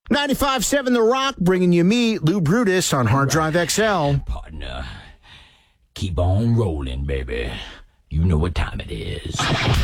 95.7 The Rock, bringing you me, Lou Brutus, on Hard Drive XL. Partner, keep on rolling, baby. You know what time it is.